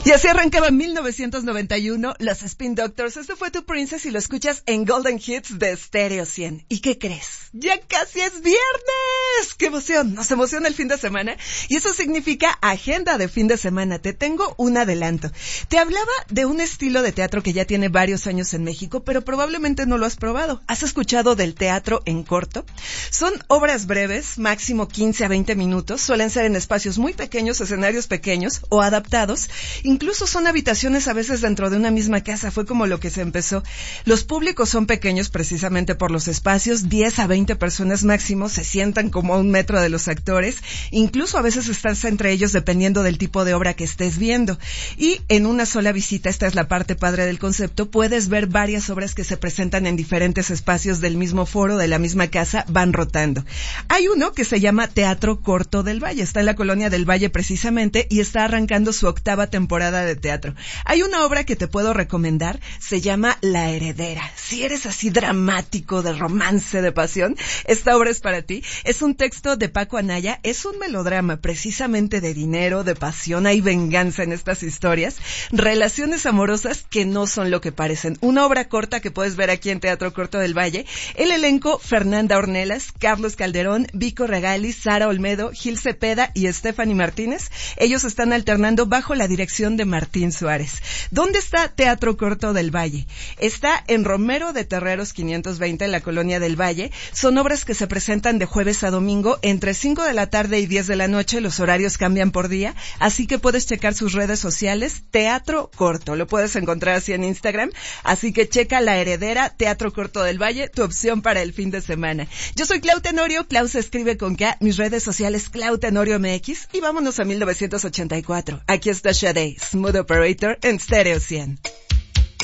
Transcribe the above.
Y así arrancaba 1991, los Spin Doctors. Este fue tu Princess y lo escuchas en Golden Hits de Stereo 100. ¿Y qué crees? ¡Ya casi es viernes! ¡Qué emoción! Nos emociona el fin de semana y eso significa agenda de fin de semana. Te tengo un adelanto. Te hablaba de un estilo de teatro que ya tiene varios años en México, pero probablemente no lo has probado. ¿Has escuchado del teatro en corto? Son obras breves, máximo 15 a 20 minutos. Suelen ser en espacios muy pequeños, escenarios pequeños o adaptados. Incluso son habitaciones a veces dentro de una misma casa, fue como lo que se empezó. Los públicos son pequeños precisamente por los espacios, 10 a 20 personas máximo, se sientan como a 1 metro de los actores, incluso a veces estás entre ellos dependiendo del tipo de obra que estés viendo. Y en una sola visita, esta es la parte padre del concepto, puedes ver varias obras que se presentan en diferentes espacios del mismo foro, de la misma casa, van rotando. Hay uno que se llama Teatro Corto del Valle, está en la Colonia del Valle precisamente y está arrancando su 8ª temporada de teatro. Hay una obra que te puedo recomendar, se llama La Heredera. Si eres así dramático, de romance, de pasión, esta obra es para ti. Es un texto de Paco Anaya, es un melodrama precisamente de dinero, de pasión, hay venganza en estas historias, relaciones amorosas que no son lo que parecen. Una obra corta que puedes ver aquí en Teatro Corto del Valle. El elenco: Fernanda Ornelas, Carlos Calderón, Vico Regali, Sara Olmedo, Gil Cepeda y Stephanie Martínez. Ellos están alternando bajo la dirección de Martín Suárez. ¿Dónde está Teatro Corto del Valle? Está en Romero de Terreros 520 en la Colonia del Valle. Son obras que se presentan de jueves a domingo entre 5 de la tarde y 10 de la noche. Los horarios cambian por día, así que puedes checar sus redes sociales. Teatro Corto, lo puedes encontrar así en Instagram, así que checa La Heredera, Teatro Corto del Valle, tu opción para el fin de semana. Yo soy Clau Tenorio, Clau se escribe con K, mis redes sociales Clau Tenorio MX y vámonos a 1984. Aquí está Sade, Smooth Operator en Stereo 100.